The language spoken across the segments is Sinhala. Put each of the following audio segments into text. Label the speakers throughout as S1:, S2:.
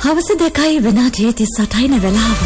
S1: හවස 2 විනාඩි 38 වෙලාව.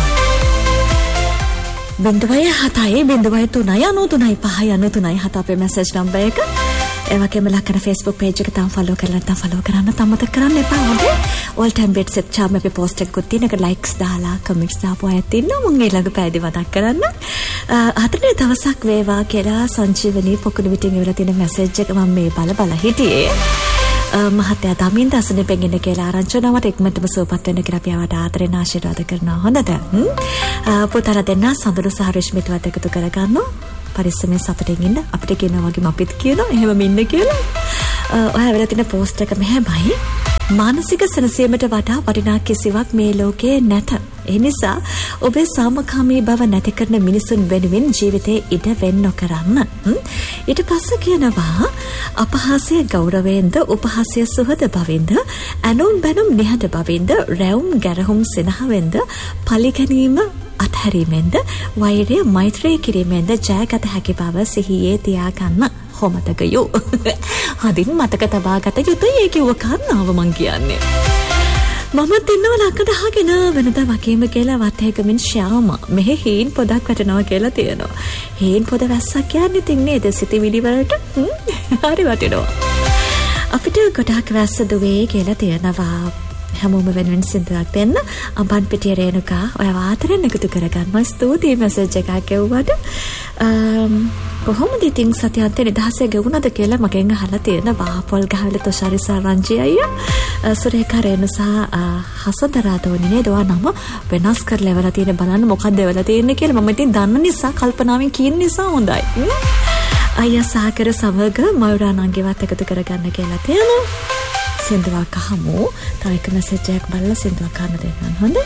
S1: 0.7 අපේ මැසේජ් නම්බර් එක. ඒ වගේම ලක්කන Facebook page එක තාම follow කරලා නැත්නම් follow කරන්න අමතක කරන්න එපා. හොඳේ. all time bets set charm අපේ post එකකුත් තියෙන එක likes දාලා comments දාපු අයත් ඉන්නවා. මම ඊළඟ පැයදී මතක් කරන්න. හතරේ දවසක් වේවා කියලා සංජීවනී පොකුණු පිටින් ඉවර තියෙන මැසේජ් එක මම මේ බල හිටියේ. මහත්තයා දමින් දසනේ පෙඟින්න කියලා ආරංචි වුණාට ඉක්මනටම සුවපත් වෙන්න කියලා අපි ආවට ආදරෙන් ආශිර්වාද කරනවා. හොඳද? පුතාලා දෙන්න සඳුරු සහ රශ්මිතවත් එකතු කරගන්නවා. පරිස්සමෙන් සතුටින් ඉන්න. අපිට කියනවා වගේම අපිත් කියනවා එහෙම ඉන්න කියලා. ඔයා වෙලා තියෙන post එක මෙහෙමයි. මානසික සැනසීමට වඩා වටිනා කිසිවක් මේ ලෝකේ නැත. ඒ නිසා ඔබේ සාමකාමී බව නැති කරන මිනිසුන් වෙනුවෙන් ජීවිතේ ඉඩ වෙන්න නොකරන්න. ඊට පස්සේ කියනවා අපහාසය ගෞරවයෙන්ද උපහාසය සුහද බවින්ද අනුම් බැනුම් නිහඬ බවින්ද රැවුම් ගැරහුම් සෙනහවෙන්ද පලිගැනීම අත්හැරීමෙන්ද වෛරය මෛත්‍රී කිරීමෙන්ද ජයගත හැකි බව සිහියේ තියාගන්න. හොමතකයෝ හදින් මතක තබාගත යුතුයි. ඒ කිව්ව කාරණාව මං කියන්නේ. මමත් ඉන්නවා ලක්කඩ අහගෙන වෙනදා වගේම කියලා වත්තේකමින් ශ්‍යාම මෙහි හීන් පොදක් වැටෙනවා කියලා තියෙනවා. හීන් පොද වැස්සක් කියන්නේ ඉතින් නේද සිතිවිලි වලට හරි වටිනවා. අපිට ගොඩාක් වැස්ස දුවේ කියලා තියෙනවා. හැමෝම වෙනුවෙන් සින්දුවක් දෙන්න. අඹන් පිටිය රේණුකා ඔය වාතරෙන් එකතු කරගන්න ස්තුතියි මැසේජ් එකක් ගෙවුවට. කොහොමද ඉතින් සතියන්තේ නිදහසේ ගෙවුනද කියලා මගෙන් අහලා තියෙනවා. පොල් ගහවල තොෂාරිසා රංජි අයියා සුරේකා රේණුසා හසදරා දෝනිනේ දවා නම වෙනස් කරලා ඉවරලා තියෙන බලන්න මොකක්ද වෙලා තියෙන්නේ කියලා මම ඉතින් දන්න නිසා කල්පනාවෙන් කියන නිසා හොඳයි. අයියා සාකර සමග මයුරා නංගිවත් එකතු කරගන්න කියලා තියෙනවා. සින්දුවක් අහමු. තව එක මැසේජ් එකක් බලලා සින්දුවක් අහන්න දෙන්න. හොඳයි.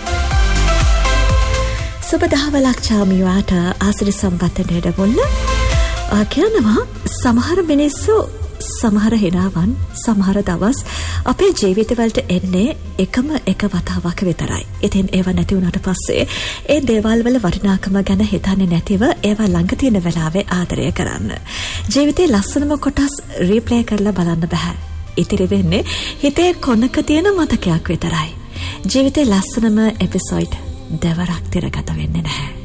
S1: සුබ දහවලක් චාමියාට ආසිරි සම්පතනේද මුල්ල කියනවා සමහර මිනිස්සු සමහර හිනාවන් සමහර දවස් අපේ ජීවිතවලට එන්නේ එකම එක වතාවක් විතරයි. ඉතින් ඒව නැති වුණාට පස්සේ ඒ දේවල් වල වටිනාකම ගැන හිතන්නේ නැතිව ඒව ළඟ තියෙන වෙලාවේ ආදරය කරන්න. ජීවිතේ ලස්සනම කොටස් රීප්ලේ කරලා බලන්න බෑ. ඉතිරි වෙන්නේ හිතේ කොනක තියෙන මතකයක් විතරයි. ජීවිතේ ලස්සනම එපිසෝඩ් දෙවරක් තිරගත වෙන්නේ නැහැ.